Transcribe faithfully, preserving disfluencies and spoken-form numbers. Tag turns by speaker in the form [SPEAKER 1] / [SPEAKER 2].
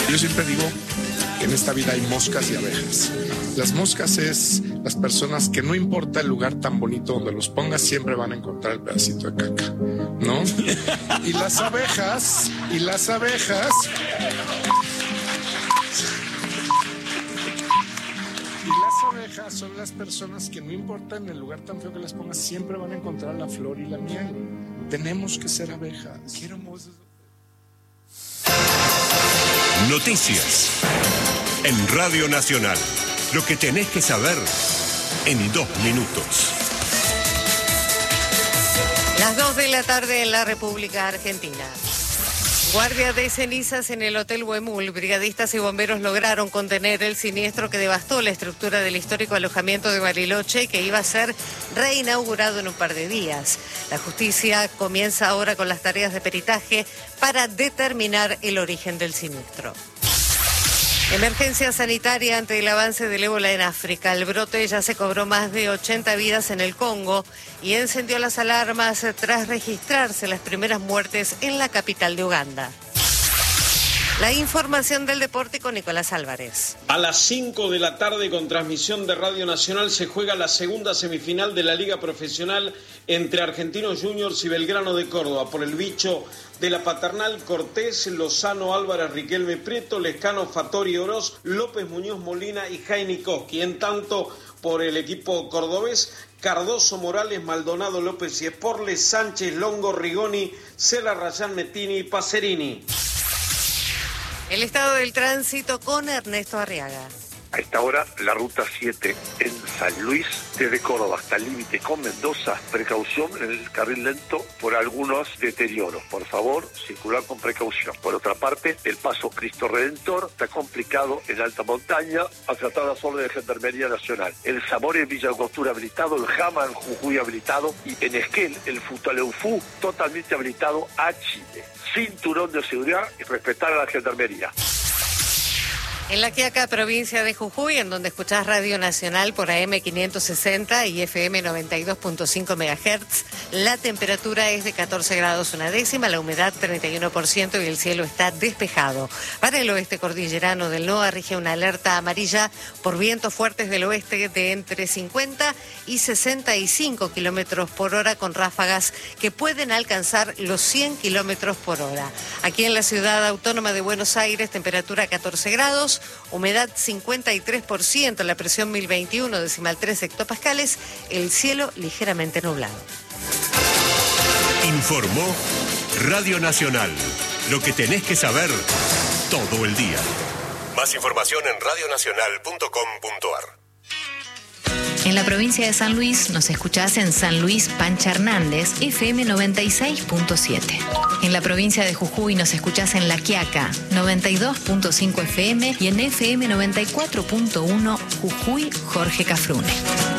[SPEAKER 1] Yo siempre digo que en esta vida hay moscas y abejas. Las moscas es las personas que no importa el lugar tan bonito donde los pongas, siempre van a encontrar el pedacito de caca, ¿no? Y las abejas, y las abejas... Y las abejas son las personas que no importa en el lugar tan feo que las pongas, siempre van a encontrar la flor y la miel. Tenemos que ser abejas. Quiero mozos.
[SPEAKER 2] Noticias en Radio Nacional. Lo que tenés que saber en dos minutos.
[SPEAKER 3] Las dos de la tarde en la República Argentina. Guardia de cenizas en el Hotel Huemul. Brigadistas y bomberos lograron contener el siniestro que devastó la estructura del histórico alojamiento de Bariloche, que iba a ser reinaugurado en un par de días. La justicia comienza ahora con las tareas de peritaje para determinar el origen del siniestro. Emergencia sanitaria ante el avance del ébola en África. El brote ya se cobró más de ochenta vidas en el Congo y encendió las alarmas tras registrarse las primeras muertes en la capital de Uganda. La información del deporte con Nicolás Álvarez.
[SPEAKER 4] A las cinco de la tarde, con transmisión de Radio Nacional, se juega la segunda semifinal de la Liga Profesional entre Argentinos Juniors y Belgrano de Córdoba. Por el bicho de la Paternal, Cortés, Lozano, Álvarez, Riquelme Prieto, Lescano, Fattori, Oroz, López, Muñoz, Molina y Jaime Koski. En tanto, por el equipo cordobés, Cardoso, Morales, Maldonado, López y Esporles, Sánchez, Longo, Rigoni, Cela, Rayán, Mettini y Pacerini.
[SPEAKER 3] El estado del tránsito con Ernesto Arriaga.
[SPEAKER 5] A esta hora, la ruta siete en San Luis, desde Córdoba hasta el límite con Mendoza. Precaución en el carril lento por algunos deterioros. Por favor, circular con precaución. Por otra parte, el paso Cristo Redentor está complicado en alta montaña, acertada órdenes de Gendarmería Nacional. El Zamora en Villa Angostura habilitado, el Jama en Jujuy habilitado y en Esquel, el Futaleufú totalmente habilitado a Chile. Cinturón de seguridad y respetar a la Gendarmería.
[SPEAKER 3] En La Quiaca, provincia de Jujuy, en donde escuchás Radio Nacional por A M quinientos sesenta y F M noventa y dos punto cinco megahertz, la temperatura es de catorce grados una décima, la humedad treinta y uno por ciento y el cielo está despejado. Para el oeste cordillerano del NOA rige una alerta amarilla por vientos fuertes del oeste de entre cincuenta y sesenta y cinco kilómetros por hora, con ráfagas que pueden alcanzar los cien kilómetros por hora. Aquí en la ciudad autónoma de Buenos Aires, temperatura catorce grados, humedad cincuenta y tres por ciento, la presión mil veintiuno decimal tres hectopascales, el cielo ligeramente nublado.
[SPEAKER 2] Informó Radio Nacional. Lo que tenés que saber todo el día. Más información en radio nacional punto com punto a r.
[SPEAKER 6] En la provincia de San Luis nos escuchás en San Luis Pancha Hernández, F M noventa y seis punto siete. En la provincia de Jujuy nos escuchás en La Quiaca, noventa y dos punto cinco F M y en F M noventa y cuatro punto uno Jujuy Jorge Cafrune.